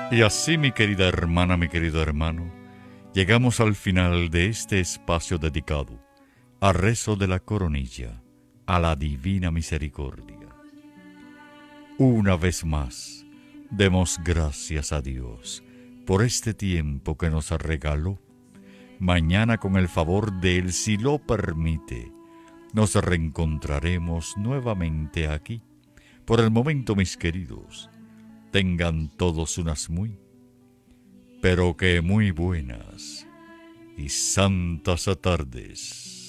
Y así, mi querida hermana, mi querido hermano, llegamos al final de este espacio dedicado a rezo de la coronilla, a la divina misericordia. Una vez más, demos gracias a Dios por este tiempo que nos regaló. Mañana, con el favor de Él, si lo permite, nos reencontraremos nuevamente aquí. Por el momento, mis queridos, tengan todos unas muy, pero que muy buenas y santas tardes.